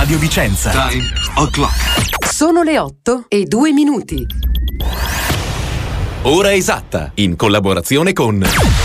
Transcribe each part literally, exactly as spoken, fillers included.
Radio Vicenza. Time o'clock. Sono le otto e due minuti. Ora esatta, in collaborazione con...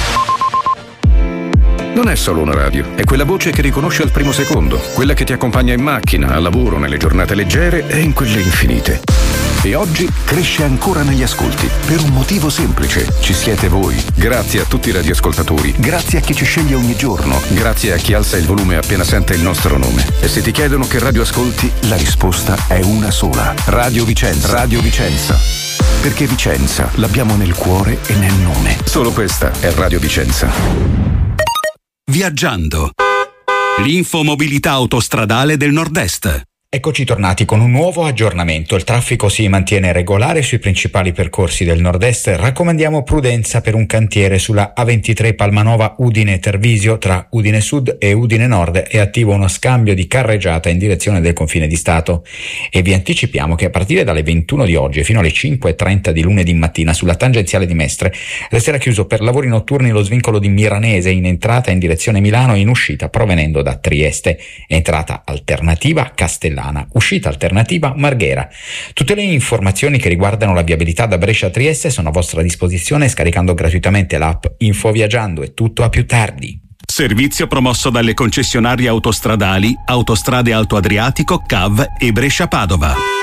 Non è solo una radio, è quella voce che riconosce al primo secondo, quella che ti accompagna in macchina, al lavoro, nelle giornate leggere e in quelle infinite. E oggi cresce ancora negli ascolti, per un motivo semplice: ci siete voi. Grazie a tutti i radioascoltatori, grazie a chi ci sceglie ogni giorno, grazie a chi alza il volume appena sente il nostro nome. E se ti chiedono che radio ascolti, la risposta è una sola: Radio Vicenza. Radio Vicenza. Perché Vicenza l'abbiamo nel cuore e nel nome. Solo questa è Radio Vicenza. Viaggiando. L'infomobilità autostradale del Nord-Est. Eccoci tornati con un nuovo aggiornamento. Il traffico si mantiene regolare sui principali percorsi del nord-est. Raccomandiamo prudenza per un cantiere sulla A ventitré Palmanova Udine Tervisio. Tra Udine Sud e Udine Nord è attivo uno scambio di carreggiata in direzione del confine di Stato. E vi anticipiamo che a partire dalle ventuno di oggi e fino alle cinque e trenta di lunedì mattina sulla tangenziale di Mestre resterà chiuso per lavori notturni lo svincolo di Miranese in entrata in direzione Milano e in uscita provenendo da Trieste. Entrata alternativa Castellana. Uscita alternativa Marghera. Tutte le informazioni che riguardano la viabilità da Brescia a Trieste sono a vostra disposizione scaricando gratuitamente l'app Info Viaggiando. È tutto, a più tardi. Servizio promosso dalle concessionarie autostradali Autostrade Alto Adriatico, C A V e Brescia Padova.